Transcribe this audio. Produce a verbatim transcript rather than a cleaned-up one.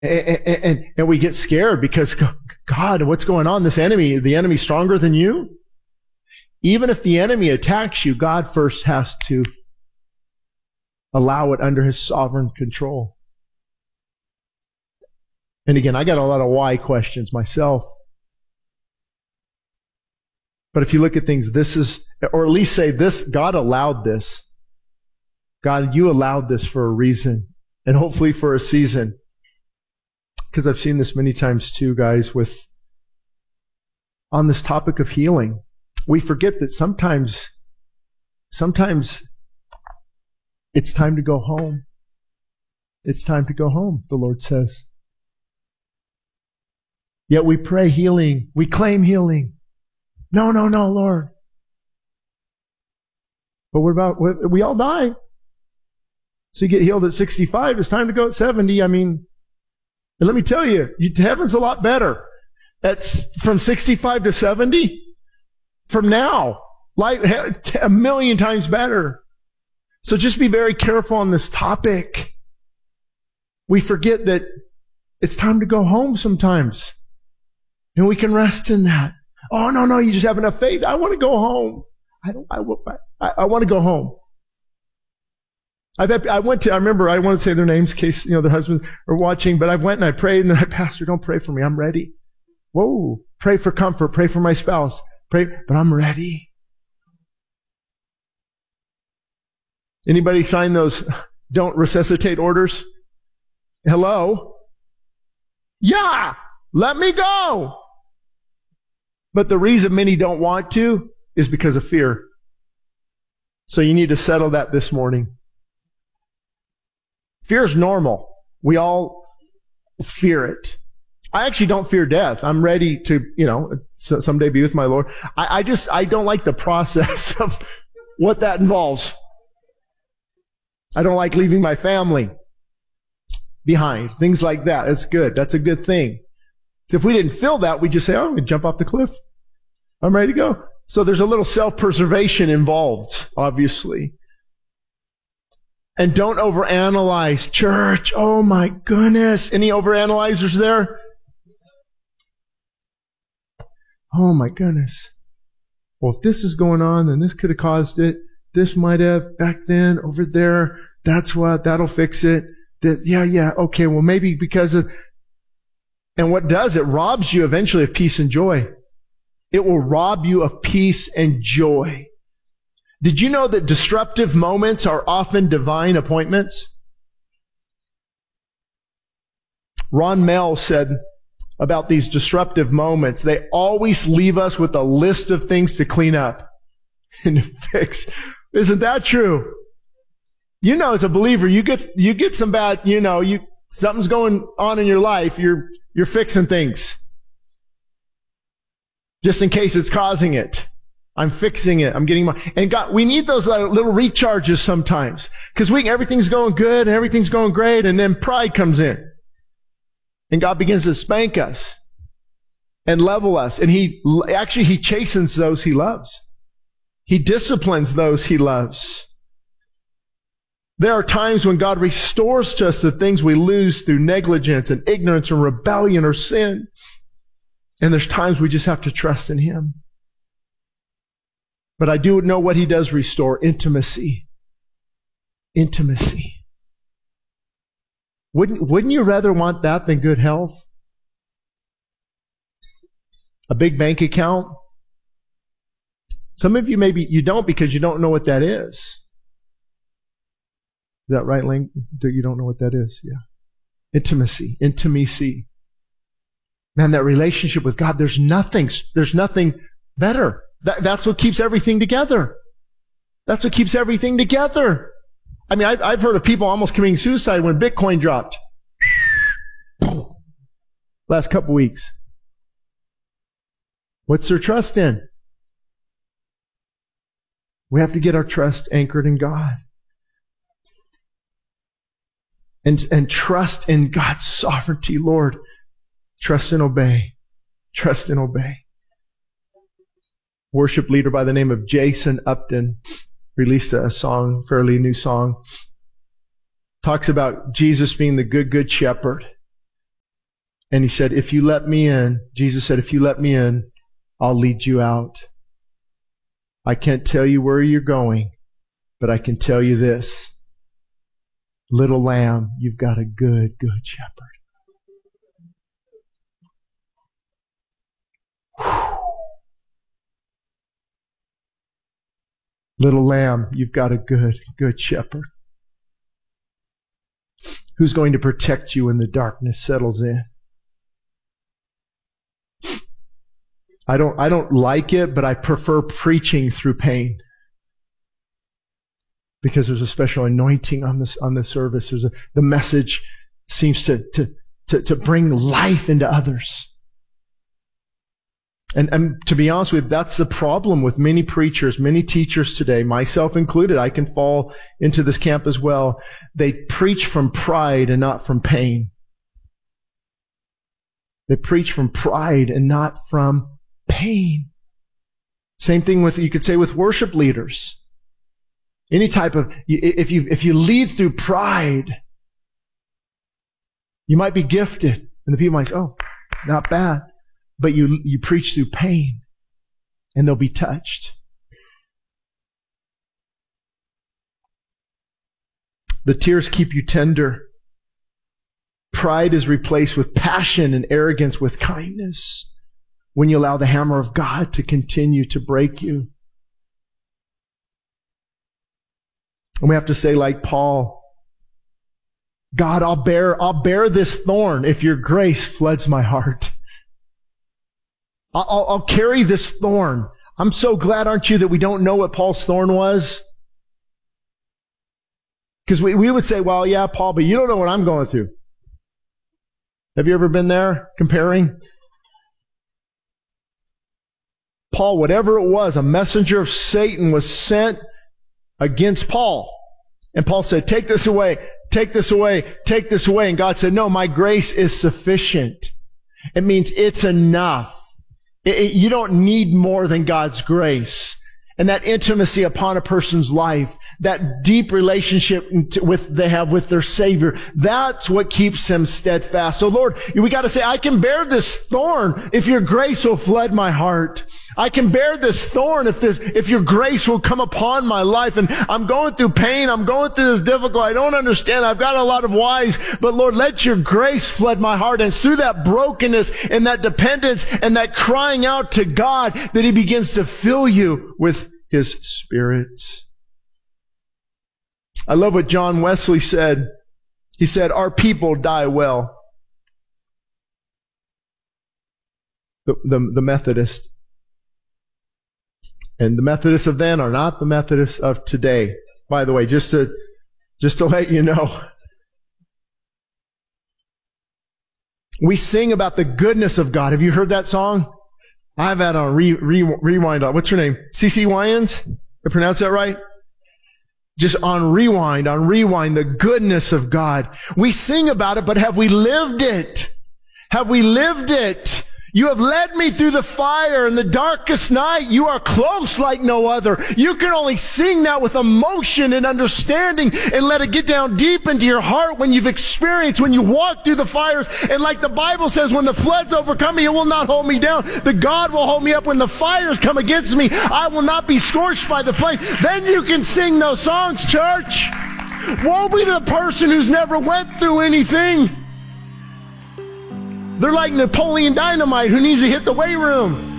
And, and, and we get scared because, God, what's going on? This enemy, the enemy's stronger than you? Even if the enemy attacks you, God first has to allow it under his sovereign control. And again, I got a lot of why questions myself. But if you look at things, this is, or at least say this, God allowed this. God, you allowed this for a reason, and hopefully for a season. Because I've seen this many times too, guys, with, on this topic of healing. We forget that sometimes, sometimes it's time to go home. It's time to go home, the Lord says. Yet we pray healing. We claim healing. No, no, no, Lord. But what about, we all die. So you get healed at sixty-five. It's time to go at seventy. I mean, and let me tell you, heaven's a lot better. That's from sixty-five to seventy. From now, like a million times better. So just be very careful on this topic. We forget that it's time to go home sometimes. And we can rest in that. Oh, no, no, you just have enough faith. I want to go home. I don't, I, I, I want to go home. I've had, I went to, I remember, I want to say their names in case, you know, their husbands are watching, but I went and I prayed and I, Pastor, don't pray for me. I'm ready. Whoa. Pray for comfort. Pray for my spouse. Pray, but I'm ready. Anybody sign those don't resuscitate orders? Hello? Yeah. Let me go. But the reason many don't want to is because of fear. So you need to settle that this morning. Fear is normal. We all fear it. I actually don't fear death. I'm ready to, you know, someday be with my Lord. I, I just, I don't like the process of what that involves. I don't like leaving my family behind. Things like that. That's good. That's a good thing. If we didn't feel that, we just say, oh, I'm going to jump off the cliff. I'm ready to go. So there's a little self-preservation involved, obviously. And don't overanalyze. Church, oh my goodness. Any overanalyzers there? Oh my goodness. Well, if this is going on, then this could have caused it. This might have back then, over there. That's what, that'll fix it. That, yeah, yeah, okay, well maybe because of, and what does, it robs you eventually of peace and joy. It will rob you of peace and joy. Did you know that disruptive moments are often divine appointments? Ron Mell said about these disruptive moments, they always leave us with a list of things to clean up and to fix. Isn't that true? You know, as a believer, you get, you get some bad, you know, you, something's going on in your life, you're, you're fixing things. Just in case it's causing it. I'm fixing it. I'm getting my, and God, we need those little recharges sometimes. Cause we, everything's going good and everything's going great, and then pride comes in. And God begins to spank us and level us. And He, actually, He chastens those He loves. He disciplines those He loves. There are times when God restores to us the things we lose through negligence and ignorance and rebellion or sin. And there's times we just have to trust in Him. But I do know what He does restore: intimacy. Intimacy. Wouldn't, wouldn't you rather want that than good health? A big bank account? Some of you maybe you don't because you don't know what that is. Is that right, Link? You don't know what that is? Yeah. Intimacy. Intimacy. Man, that relationship with God, there's nothing, there's nothing better. That, that's what keeps everything together. That's what keeps everything together. I mean, I've, I've heard of people almost committing suicide when Bitcoin dropped. Last couple weeks. What's their trust in? We have to get our trust anchored in God. And, and trust in God's sovereignty, Lord. Trust and obey. Trust and obey. Worship leader by the name of Jason Upton released a song, fairly new song. Talks about Jesus being the good, good shepherd. And he said, if you let me in, Jesus said, if you let me in, I'll lead you out. I can't tell you where you're going, but I can tell you this. Little lamb, you've got a good, good shepherd. Whew. Little lamb, you've got a good, good shepherd who's going to protect you when the darkness settles in. I don't, I don't like it, but I prefer preaching through pain. Because there's a special anointing on this, on the service. There's a, the message seems to, to, to, to bring life into others. And, and to be honest with you, that's the problem with many preachers, many teachers today, myself included. I can fall into this camp as well. They preach from pride and not from pain. They preach from pride and not from pain. Same thing with, you could say, with worship leaders. Any type of, if you, if you lead through pride, you might be gifted. And the people might say, oh, not bad. But you, you preach through pain and they'll be touched. The tears keep you tender. Pride is replaced with passion and arrogance with kindness when you allow the hammer of God to continue to break you. And we have to say, like Paul, God, I'll bear, I'll bear this thorn if your grace floods my heart. I'll, I'll carry this thorn. I'm so glad, aren't you, that we don't know what Paul's thorn was? Because we, we would say, well, yeah, Paul, but you don't know what I'm going through. Have you ever been there comparing? Paul, whatever it was, a messenger of Satan was sent against Paul. And Paul said, take this away, take this away, take this away. And God said, no, my grace is sufficient. It means it's enough. It, it, you don't need more than God's grace. And that intimacy upon a person's life, that deep relationship with they have with their Savior, that's what keeps them steadfast. So Lord, we got to say, I can bear this thorn if your grace will flood my heart. I can bear this thorn if this, if your grace will come upon my life. And I'm going through pain. I'm going through this difficult. I don't understand. I've got a lot of whys, but Lord, let your grace flood my heart. And it's through that brokenness and that dependence and that crying out to God that he begins to fill you with his Spirit. I love what John Wesley said. He said, our people die well. The, the, the Methodist. And the Methodists of then are not the Methodists of today. By the way, just to, just to let you know. We sing about the goodness of God. Have you heard that song? I've had on re, re, rewind. What's her name? C C Winans? Did I pronounce that right? Just on rewind, on rewind, the goodness of God. We sing about it, but have we lived it? Have we lived it? You have led me through the fire and the darkest night. You are close like no other. You can only sing that with emotion and understanding and let it get down deep into your heart when you've experienced, when you walk through the fires. And like the Bible says, when the floods overcome me, it will not hold me down. The God will hold me up when the fires come against me. I will not be scorched by the flame. Then you can sing those songs, church. Woe be to the person who's never went through anything. They're like Napoleon Dynamite who needs to hit the weight room.